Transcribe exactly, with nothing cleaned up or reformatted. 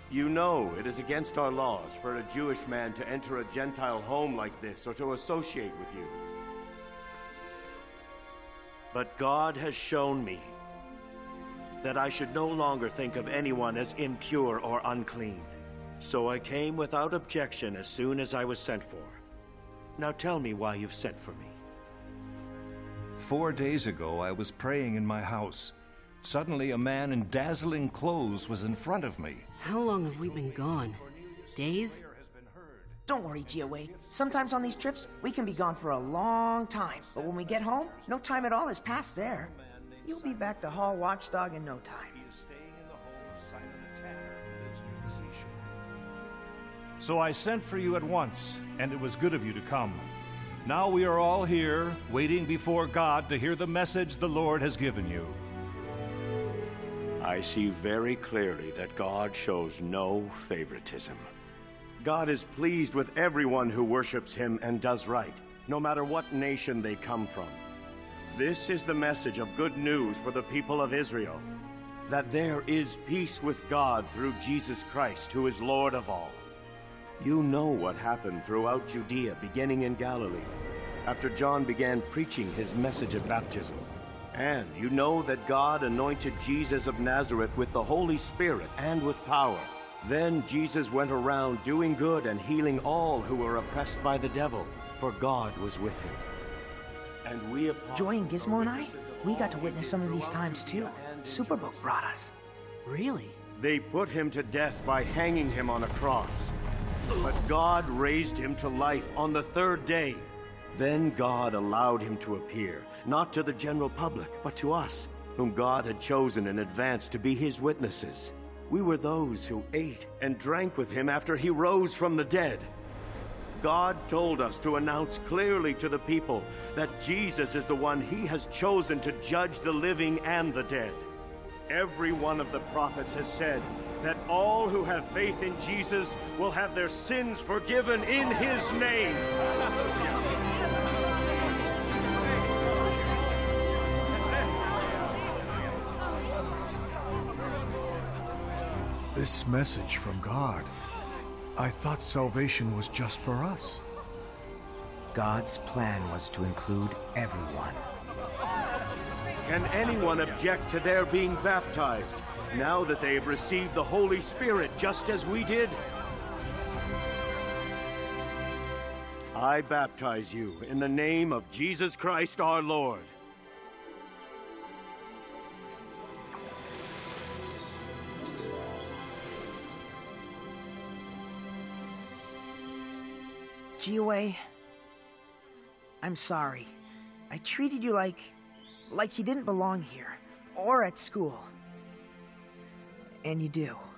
You know it is against our laws for a Jewish man to enter a Gentile home like this or to associate with you. But God has shown me that I should no longer think of anyone as impure or unclean. So I came without objection as soon as I was sent for. Now tell me why you've sent for me. Four days ago, I was praying in my house. Suddenly, a man in dazzling clothes was in front of me. How long have we been gone? Days? Don't worry, Jiawei. Sometimes on these trips, we can be gone for a long time. But when we get home, no time at all has passed there. You'll be back to Hall Watchdog in no time. So I sent for you at once, and it was good of you to come. Now we are all here, waiting before God to hear the message the Lord has given you. I see very clearly that God shows no favoritism. God is pleased with everyone who worships him and does right, no matter what nation they come from. This is the message of good news for the people of Israel, that there is peace with God through Jesus Christ, who is Lord of all. You know what happened throughout Judea, beginning in Galilee, after John began preaching his message of baptism. And you know that God anointed Jesus of Nazareth with the Holy Spirit and with power. Then Jesus went around doing good and healing all who were oppressed by the devil, for God was with him. And we Joy and Gizmo and I, we got to witness some of these times too. Superbook brought us. Really? They put him to death by hanging him on a cross. But God raised him to life on the third day. Then God allowed him to appear, not to the general public, but to us, whom God had chosen in advance to be his witnesses. We were those who ate and drank with him after he rose from the dead. God told us to announce clearly to the people that Jesus is the one he has chosen to judge the living and the dead. Every one of the prophets has said that all who have faith in Jesus will have their sins forgiven in his name. This message from God, I thought salvation was just for us. God's plan was to include everyone. Can anyone object to their being baptized, now that they have received the Holy Spirit just as we did? I baptize you in the name of Jesus Christ our Lord. Jiawei, I'm sorry. I treated you like... like you didn't belong here, or at school. And you do.